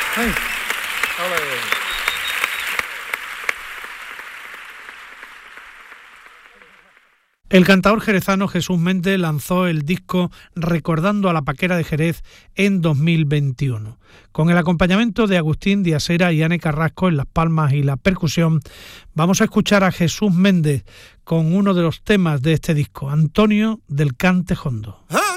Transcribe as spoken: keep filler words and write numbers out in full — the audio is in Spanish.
Ay. Olé. El cantador jerezano Jesús Méndez lanzó el disco Recordando a la Paquera de Jerez en dos mil veintiuno. Con el acompañamiento de Agustín Diasera y Ane Carrasco en las palmas y la percusión, vamos a escuchar a Jesús Méndez con uno de los temas de este disco, Antonio del Cante Jondo. ¡Ah!